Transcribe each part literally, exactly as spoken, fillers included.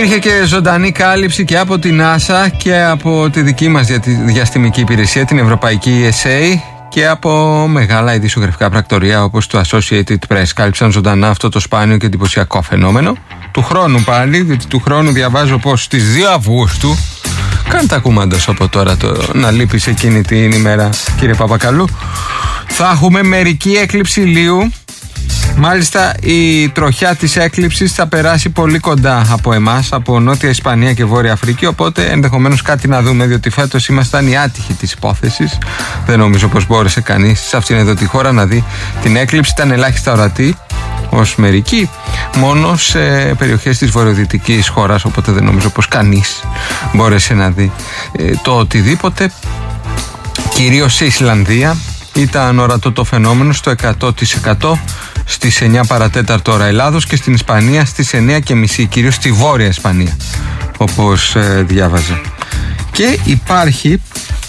Υπήρχε και ζωντανή κάλυψη και από την NASA και από τη δική μας διαστημική υπηρεσία, την Ευρωπαϊκή ες έι, και από μεγάλα ειδησιογραφικά πρακτορεία όπως το Associated Press. Κάλυψαν ζωντανά αυτό το σπάνιο και εντυπωσιακό φαινόμενο. Του χρόνου πάλι, διότι του χρόνου διαβάζω πως στις δύο Αυγούστου, κάντε ακούμαντος από τώρα το να λείπεις εκείνη την ημέρα, κύριε Παπακαλού, θα έχουμε μερική έκλειψη ηλίου. Μάλιστα η τροχιά της έκλειψης θα περάσει πολύ κοντά από εμάς, από Νότια Ισπανία και Βόρεια Αφρική, οπότε ενδεχομένως κάτι να δούμε, διότι φέτος ήμασταν οι άτυχοι της υπόθεσης. Δεν νομίζω πως μπόρεσε κανείς σε αυτήν εδώ τη χώρα να δει την έκλειψη, ήταν ελάχιστα ορατή ως μερική, μόνο σε περιοχές της βορειοδυτικής χώρας, οπότε δεν νομίζω πως κανείς μπόρεσε να δει ε, το οτιδήποτε. Κυρίως σε Ισλανδία ήταν ορατό το φαινόμενο στο εκατό τοις εκατό, στις εννιά παρατέταρτο ώρα Ελλάδος, και στην Ισπανία στις εννιά και μισή, κυρίως στη Βόρεια Ισπανία, όπως ε, διάβαζα. Και υπάρχει,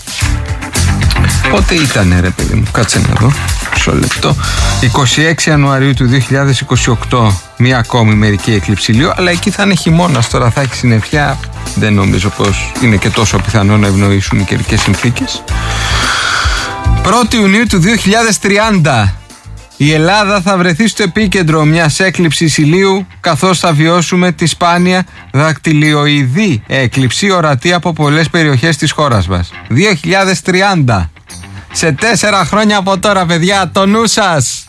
πότε ήτανε ρε παιδί μου, κάτσε να δω, μισό λεπτό, είκοσι έξι Ιανουαρίου του δύο χιλιάδες είκοσι οκτώ, μία ακόμη μερική έκλειψη ηλίου, αλλά εκεί θα είναι χειμώνας, τώρα θα έχει συννεφιά, δεν νομίζω πως είναι και τόσο πιθανό να ευνοήσουν οι καιρικές συνθήκες. πρώτη Ιουνίου του δύο χιλιάδες τριάντα, η Ελλάδα θα βρεθεί στο επίκεντρο μιας έκλειψης ηλίου, καθώς θα βιώσουμε τη σπάνια δακτυλιοειδή έκλειψη ορατή από πολλές περιοχές της χώρας μας. δύο χιλιάδες τριάντα. Σε τέσσερα χρόνια από τώρα, παιδιά, το νου σας!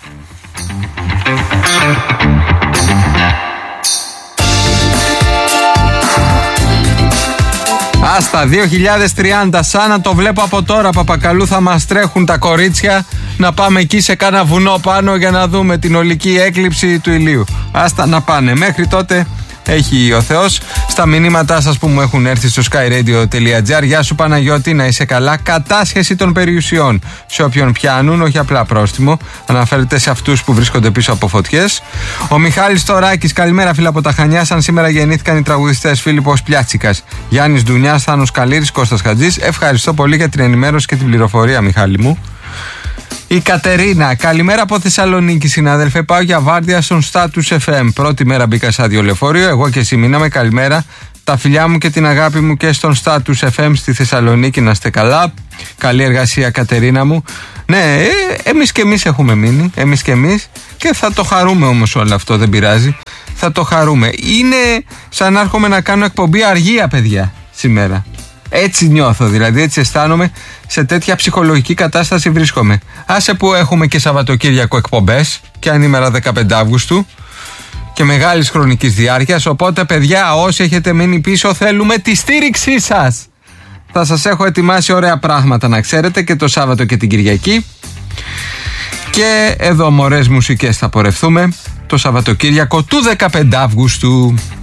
Άστα, δύο χιλιάδες τριάντα, σαν να το βλέπω από τώρα, Παπακαλού, θα μας τρέχουν τα κορίτσια να πάμε εκεί σε κάνα βουνό πάνω για να δούμε την ολική έκλειψη του ηλίου. Άστα να πάνε, μέχρι τότε έχει ο Θεός. Στα μηνύματά σας που μου έχουν έρθει στο skyradio τελεία gr, γεια σου Παναγιώτη, να είσαι καλά, κατάσχεση των περιουσιών σε όποιον πιάνουν, όχι απλά πρόστιμο, αναφέρεται σε αυτούς που βρίσκονται πίσω από φωτιές. Ο Μιχάλης Τωράκης, καλημέρα φίλα από τα Χανιά, σαν σήμερα γεννήθηκαν οι τραγουδιστές Φίλιππος Πλιάτσικας, Γιάννης Ντουνιάς, Θάνος Καλήρης, Κώστας Χατζής. Ευχαριστώ πολύ για την ενημέρωση και την πληροφορία, Μιχάλη μου. Η Κατερίνα, καλημέρα από Θεσσαλονίκη, συνάδελφε. Πάω για βάρδια στον Status εφ εμ. Πρώτη μέρα μπήκα σαν λεωφορείο. Εγώ και εσύ μείναμε. Καλημέρα. Τα φιλιά μου και την αγάπη μου και στον Status εφ εμ στη Θεσσαλονίκη. Να είστε καλά. Καλή εργασία, Κατερίνα μου. Ναι, ε, εμείς και εμείς έχουμε μείνει. Εμείς και εμείς. Και θα το χαρούμε όμως όλο αυτό. Δεν πειράζει. Θα το χαρούμε. Είναι σαν να έρχομαι να κάνω εκπομπή αργία, παιδιά, σήμερα. Έτσι νιώθω, δηλαδή έτσι αισθάνομαι, σε τέτοια ψυχολογική κατάσταση βρίσκομαι. Άσε που έχουμε και Σαββατοκύριακο εκπομπές και ανήμερα δεκαπέντε Αυγούστου και μεγάλης χρονικής διάρκειας, οπότε παιδιά, όσοι έχετε μείνει πίσω, θέλουμε τη στήριξή σας. Θα σας έχω ετοιμάσει ωραία πράγματα, να ξέρετε, και το Σάββατο και την Κυριακή. Και εδώ μωρές μουσικές θα πορευθούμε το Σαββατοκύριακο του δεκαπέντε Αυγούστου.